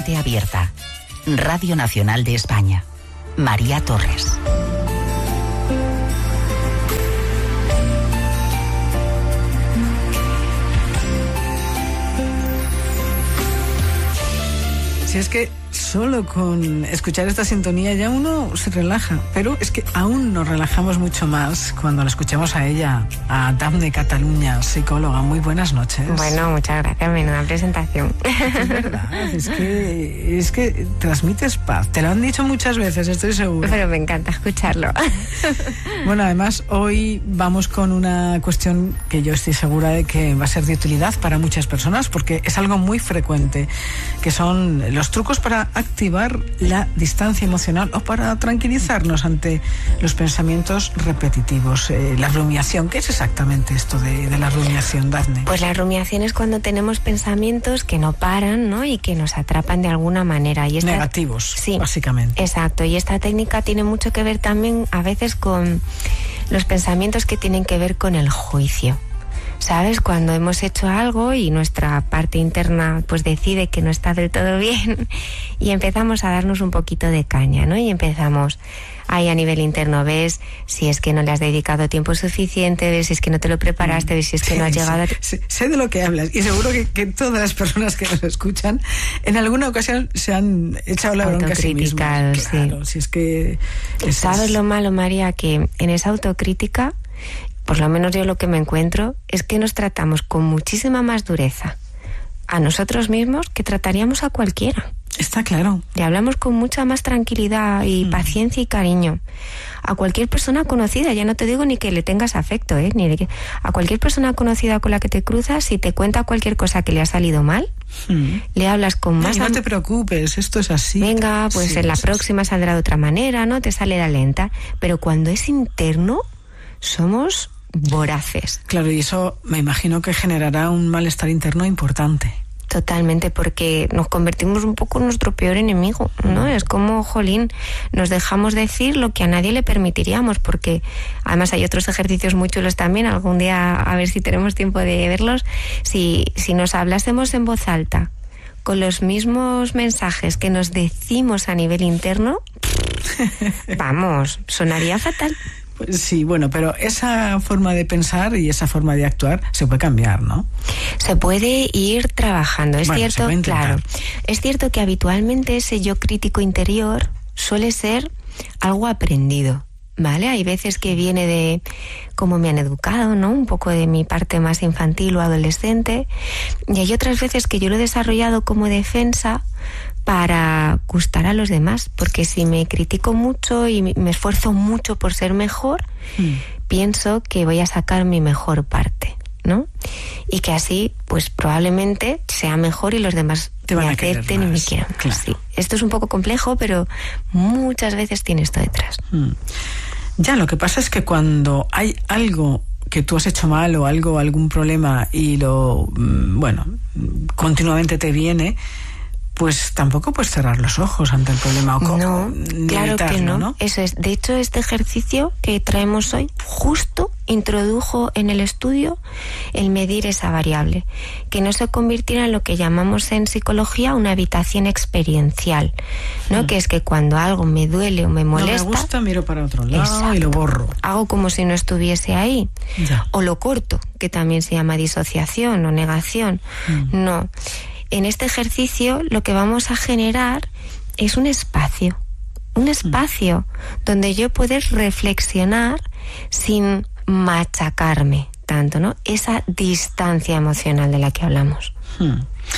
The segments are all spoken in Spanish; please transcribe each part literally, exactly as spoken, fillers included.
Mente Abierta. Radio Nacional de España. María Torres. Si es que solo con escuchar esta sintonía ya uno se relaja, pero es que aún nos relajamos mucho más cuando la escuchamos a ella, a Dafne Cataluña, psicóloga. Muy buenas noches. Bueno, muchas gracias, menuda presentación. Es verdad, es que, es que transmites paz. Te lo han dicho muchas veces, estoy segura. Pero me encanta escucharlo. Bueno, además hoy vamos con una cuestión que yo estoy segura de que va a ser de utilidad para muchas personas, porque es algo muy frecuente, que son los trucos para activar la distancia emocional o para tranquilizarnos ante los pensamientos repetitivos. Eh, la rumiación, ¿qué es exactamente esto de, de la rumiación, Dafne? Pues la rumiación es cuando tenemos pensamientos que no paran, ¿no? Y que nos atrapan de alguna manera. Y esta, negativos, sí, básicamente. Exacto, y esta técnica tiene mucho que ver también a veces con los pensamientos que tienen que ver con el juicio. ¿Sabes? Cuando hemos hecho algo y nuestra parte interna pues decide que no está del todo bien y empezamos a darnos un poquito de caña, ¿no? Y empezamos ahí a nivel interno, ves si es que no le has dedicado tiempo suficiente, ves si es que no te lo preparaste, ves si es que no has llegado a... Sé, sé de lo que hablas y seguro que, que todas las personas que nos escuchan en alguna ocasión se han echado la bronca a sí mismas. Claro, sí. Si es que... Es, ¿Sabes lo malo, María? Que en esa autocrítica, por lo menos yo lo que me encuentro, es que nos tratamos con muchísima más dureza a nosotros mismos que trataríamos a cualquiera. Está claro. Le hablamos con mucha más tranquilidad y mm. paciencia y cariño a cualquier persona conocida. Ya no te digo ni que le tengas afecto, ¿eh? Ni de que, a cualquier persona conocida con la que te cruzas, si te cuenta cualquier cosa que le ha salido mal, mm. le hablas con más... No, no te preocupes, esto es así. Venga, pues sí, en la próxima así. Saldrá de otra manera, ¿no? Te sale la lenta. Pero cuando es interno, somos voraces. Claro, y eso me imagino que generará un malestar interno importante. Totalmente, porque nos convertimos un poco en nuestro peor enemigo, ¿no? Es como, jolín, nos dejamos decir lo que a nadie le permitiríamos, porque además hay otros ejercicios muy chulos también, algún día a ver si tenemos tiempo de verlos. Si, si nos hablásemos en voz alta, con los mismos mensajes que nos decimos a nivel interno, vamos, sonaría fatal. Pues sí, bueno, pero esa forma de pensar y esa forma de actuar se puede cambiar, ¿no? Se puede ir trabajando, es bueno, cierto, claro. Es cierto que habitualmente ese yo crítico interior suele ser algo aprendido, ¿vale? Hay veces que viene de cómo me han educado, ¿no? Un poco de mi parte más infantil o adolescente, y hay otras veces que yo lo he desarrollado como defensa para gustar a los demás, porque si me critico mucho y me esfuerzo mucho por ser mejor, mm. pienso que voy a sacar mi mejor parte, ¿no? Y que así, pues probablemente sea mejor y los demás te van me a acepten y me quieran. Claro. Sí. Esto es un poco complejo, pero muchas veces tiene esto detrás. Mm. Ya, lo que pasa es que cuando hay algo que tú has hecho mal o algo, algún problema y lo, bueno, continuamente te viene, pues tampoco puedes cerrar los ojos ante el problema. O no, claro evitarlo, que no. no. Eso es. De hecho, este ejercicio que traemos hoy justo introdujo en el estudio el medir esa variable, que no se convirtiera en lo que llamamos en psicología una habitación experiencial, ¿no? Mm. Que es que cuando algo me duele o me molesta... No me gusta, miro para otro lado. Exacto. Y lo borro. Hago como si no estuviese ahí. Ya. O lo corto, que también se llama disociación o negación. Mm. No. En este ejercicio lo que vamos a generar es un espacio, un espacio mm. donde yo pueda reflexionar sin machacarme tanto, ¿no? Esa distancia emocional de la que hablamos. Mm.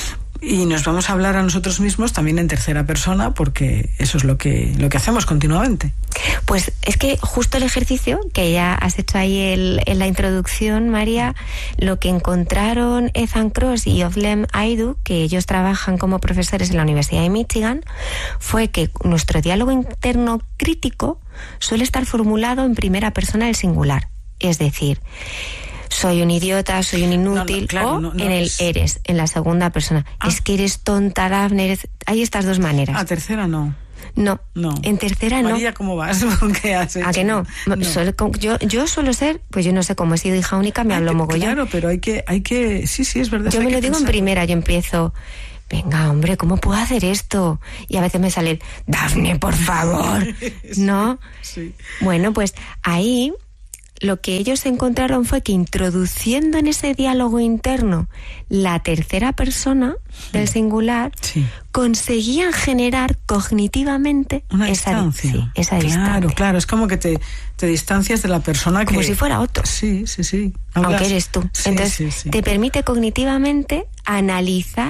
Y nos vamos a hablar a nosotros mismos también en tercera persona, porque eso es lo que, lo que hacemos continuamente. Pues es que justo el ejercicio que ya has hecho ahí el, en la introducción, María, lo que encontraron Ethan Kross y Özlem Aydoğu, que ellos trabajan como profesores en la Universidad de Michigan, fue que nuestro diálogo interno crítico suele estar formulado en primera persona del singular. Es decir, soy un idiota, soy un inútil, no, no, claro, o no, no en el es... eres, en la segunda persona. Ah. Es que eres tonta, Dafne, eres... Hay estas dos maneras. Ah, tercera no. No, no, en tercera no. María, ¿cómo vas? ¿Qué has hecho? ¿A que no? no. Suelo, yo, yo suelo ser, pues yo no sé cómo he sido hija única, me hablo mogollón. Claro, pero hay que, hay que, sí, sí, es verdad. Yo me lo digo pensar. En primera, yo empiezo, venga, hombre, ¿cómo puedo hacer esto? Y a veces me sale, Dafne, por favor, ¿no? Sí. Bueno, pues ahí lo que ellos encontraron fue que introduciendo en ese diálogo interno la tercera persona del singular, sí, conseguían generar cognitivamente una esa distancia. Sí, esa claro, distancia. Claro, es como que te, te distancias de la persona como que... si fuera otro. Sí, sí, sí. Hablas... Aunque eres tú. Sí, Entonces, sí, sí. te permite cognitivamente analizarte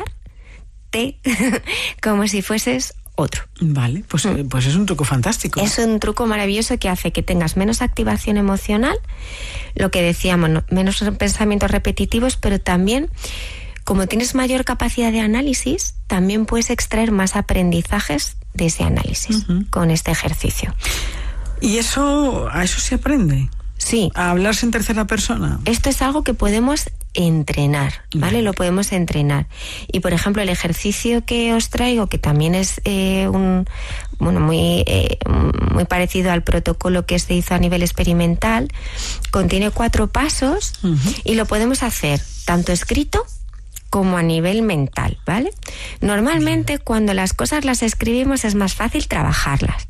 como si fueses otro. Vale, pues, Mm. pues es un truco fantástico. Es un truco maravilloso que hace que tengas menos activación emocional, lo que decíamos, ¿no? Menos pensamientos repetitivos, pero también, como tienes mayor capacidad de análisis, también puedes extraer más aprendizajes de ese análisis Uh-huh. con este ejercicio. ¿Y eso, a eso se aprende? Sí. ¿A hablarse en tercera persona? Esto es algo que podemos entrenar, ¿vale? Vale. Lo podemos entrenar. Y, por ejemplo, el ejercicio que os traigo, que también es eh, un bueno muy, eh, muy parecido al protocolo que se hizo a nivel experimental, contiene cuatro pasos Uh-huh. y lo podemos hacer tanto escrito como a nivel mental, ¿vale? Normalmente, cuando las cosas las escribimos es más fácil trabajarlas.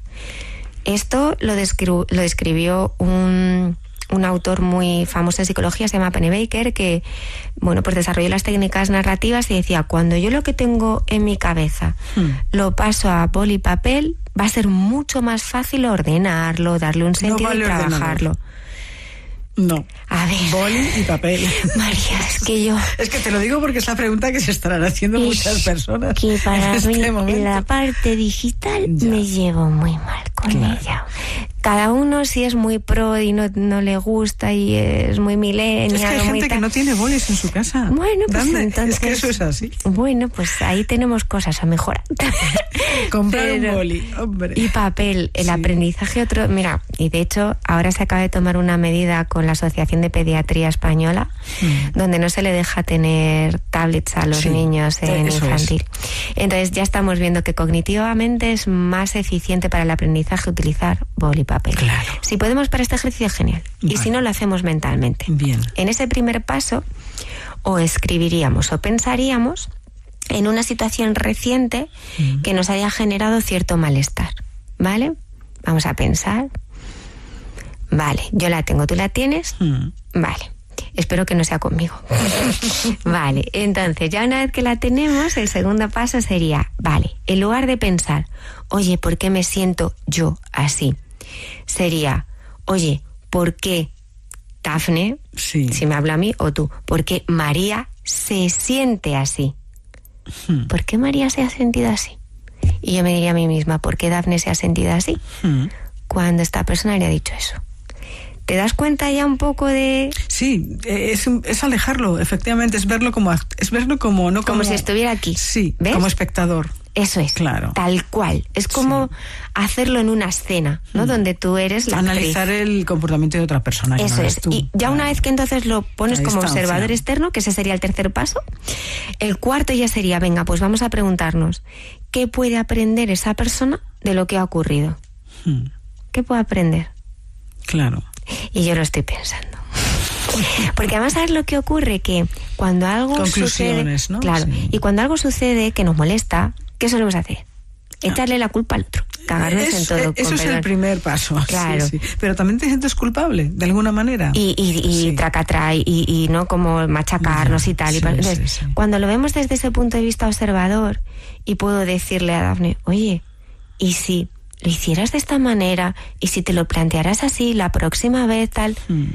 Esto lo, descri- lo describió un, un autor muy famoso en psicología, se llama Pennebaker, que bueno, pues desarrolló las técnicas narrativas y decía, cuando yo lo que tengo en mi cabeza Hmm. lo paso a boli y papel, va a ser mucho más fácil ordenarlo, darle un sentido vale y ordenador. trabajarlo. No. A ver, Boli y papel. María, es que yo... Es que te lo digo porque es la pregunta que se estarán haciendo Es muchas personas. que para en este mí momento. la parte digital Ya. me llevo muy mal con Claro. ella. Cada uno si es muy pro y no, no le gusta y es muy millennial. Es que hay muy gente que tal. no tiene bolis en su casa. Bueno, pues Dame, entonces... es que eso es así. Bueno, pues ahí tenemos cosas a mejorar. Comprar Pero- un boli, hombre. Y papel, el Sí. aprendizaje otro... Mira, y de hecho ahora se acaba de tomar una medida con la Asociación de Pediatría Española, Mm. donde no se le deja tener tablets a los Sí, niños en eso es. infantil. Entonces ya estamos viendo que cognitivamente es más eficiente para el aprendizaje utilizar boli y papel. Claro. Si podemos para este ejercicio, genial. Y Vale. si no, lo hacemos mentalmente. Bien. En ese primer paso, o escribiríamos o pensaríamos en una situación reciente Mm. que nos haya generado cierto malestar, ¿vale? Vamos a pensar. Vale, yo la tengo, ¿tú la tienes? Mm. Vale. Espero que no sea conmigo. Vale, entonces ya una vez que la tenemos, el segundo paso sería, vale, en lugar de pensar, oye, ¿por qué me siento yo así? Sería, oye, ¿por qué Dafne, Sí. si me habla a mí, o tú, por qué María se siente así? Mm. ¿Por qué María se ha sentido así? Y yo me diría a mí misma, ¿por qué Dafne se ha sentido así? Mm. Cuando esta persona le ha dicho eso. ¿Te das cuenta ya un poco de...? Sí, eh, es, un- es alejarlo, efectivamente, es verlo como act- es verlo como no como, Como si estuviera aquí. Sí, ¿Ves? como espectador. Eso es, Claro. tal cual. Es como hacerlo en una escena, ¿no? Mm. Donde tú eres la Analizar actriz. el comportamiento de otra persona. que Eso no eres es. tú. Y ya una Claro. vez que entonces lo pones A como distancia. observador externo, que ese sería el tercer paso, el cuarto ya sería, venga, pues vamos a preguntarnos, ¿qué puede aprender esa persona de lo que ha ocurrido? Mm. ¿Qué puede aprender? Claro. Y yo lo estoy pensando. Porque además, ¿sabes lo que ocurre? Que cuando algo Conclusiones, sucede... ¿no? Claro, Sí. y cuando algo sucede que nos molesta, ¿qué solemos hacer? Echarle la culpa al otro, cagarnos Es- en todo. eh, con Eso es el perdón. primer paso. sí, Claro. sí. Pero también te sientes culpable, de alguna manera. Y, y, y Sí. tracatra, y, y no como machacarnos Ya, y tal. y sí, pa- Entonces, sí, sí. cuando lo vemos desde ese punto de vista observador, y puedo decirle a Dafne, oye, ¿y si lo hicieras de esta manera? ¿Y si te lo plantearas así la próxima vez, tal? Mm.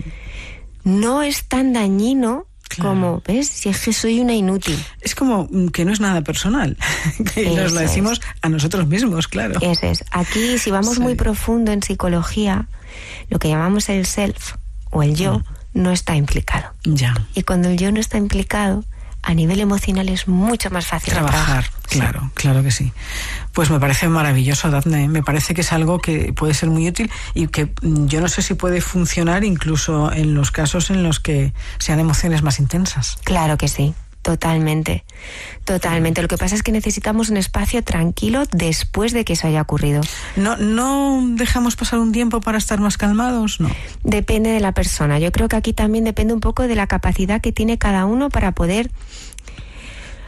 No es tan dañino Claro. como, ¿ves? Si es que soy una inútil. Es como mm, que no es nada personal. Que nos Eso lo es. decimos a nosotros mismos, claro. Eso es. Aquí, si vamos Sí. muy profundo en psicología, lo que llamamos el self o el yo no está implicado. Ya. Y cuando el yo no está implicado, a nivel emocional es mucho más fácil de Trabajar, claro, claro que sí. Pues me parece maravilloso, Dafne. Me parece que es algo que puede ser muy útil y que mm, yo no sé si puede funcionar incluso en los casos en los que sean emociones más intensas. Claro que sí, totalmente, totalmente. Lo que pasa es que necesitamos un espacio tranquilo después de que eso haya ocurrido. ¿No, no dejamos pasar un tiempo para estar más calmados? No. Depende de la persona. Yo creo que aquí también depende un poco de la capacidad que tiene cada uno para poder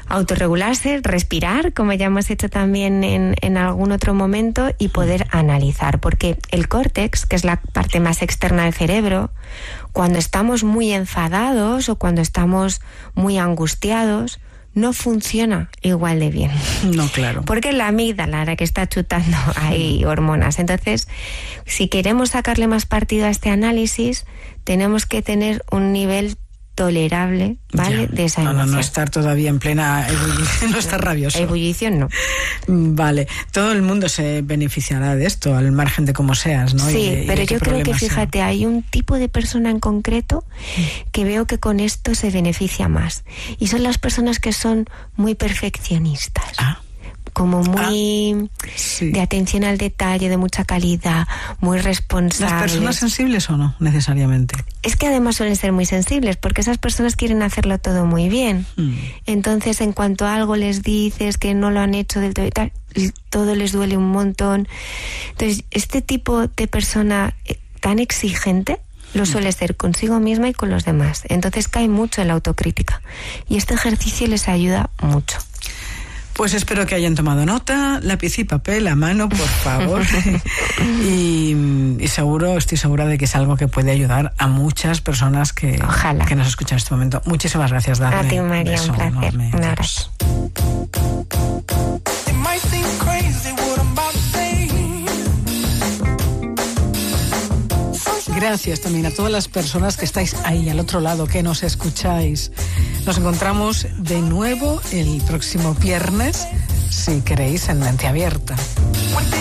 autorregularse, respirar, como ya hemos hecho también en, en algún otro momento, y poder analizar, porque el córtex, que es la parte más externa del cerebro, cuando estamos muy enfadados o cuando estamos muy angustiados, no funciona igual de bien. No, claro. Porque es la amígdala la que está chutando ahí hormonas. Entonces, si queremos sacarle más partido a este análisis, tenemos que tener un nivel tolerable, ¿vale? Ya. De esa no, emoción. no, no estar todavía en plena ebullición, no estar rabioso. Ebullición no. Vale, todo el mundo se beneficiará de esto, al margen de cómo seas, ¿no? Sí, y de, pero y de yo creo que, fíjate, sea. hay un tipo de persona en concreto que veo que con esto se beneficia más. Y son las personas que son muy perfeccionistas. Ah. Como muy ah, sí. de atención al detalle, de mucha calidad, muy responsables. ¿Las personas sensibles o no, necesariamente? Es que además suelen ser muy sensibles, porque esas personas quieren hacerlo todo muy bien. Mm. Entonces, en cuanto a algo les dices que no lo han hecho del todo y tal, todo les duele un montón. Entonces, este tipo de persona tan exigente lo suele ser consigo misma y con los demás. Entonces cae mucho en la autocrítica. Y este ejercicio les ayuda mucho. Pues espero que hayan tomado nota, lápiz y papel a mano, por favor. y, y seguro, estoy segura de que es algo que puede ayudar a muchas personas que, que nos escuchan en este momento. Muchísimas gracias, Dafne. A ti, María, un placer. Un abrazo. Gracias también a todas las personas que estáis ahí al otro lado, que nos escucháis. Nos encontramos de nuevo el próximo viernes, si queréis, en Mente Abierta.